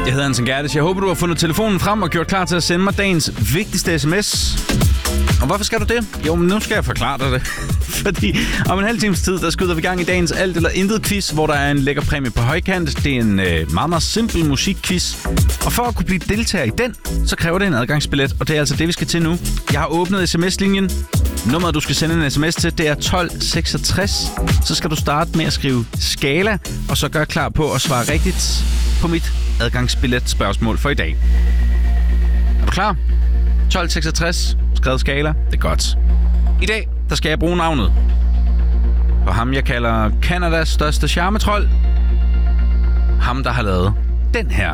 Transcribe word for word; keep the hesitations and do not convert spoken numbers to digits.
Jeg hedder Hansen Gerdes. Jeg håber, du har fundet telefonen frem og gjort klar til at sende mig dagens vigtigste sms. Og hvorfor skal du det? Jo, men nu skal jeg forklare dig det. Fordi om en halv times tid, der skyder vi gang i dagens alt eller intet quiz, hvor der er en lækker præmie på højkant. Det er en øh, meget, meget simpel musikquiz. Og for at kunne blive deltager i den, så kræver det en adgangsbillet. Og det er altså det, vi skal til nu. Jeg har åbnet sms-linjen. Nummeret, du skal sende en sms til, det er tolv seksogtres. Så skal du starte med at skrive skala, og så gør klar på at svare rigtigt på mit adgangsbillet spørgsmål for i dag. Er du klar? tolv seksogtres, skrevet skala, det er godt. I dag, der skal jeg bruge navnet på ham, jeg kalder Canadas største charmetrol. Ham, der har lavet den her.